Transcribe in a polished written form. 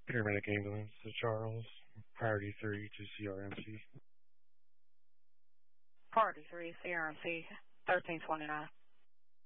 Paramedic ambulance to Charles. Priority 3 to CRMC. Priority 3, CRMC, 1329.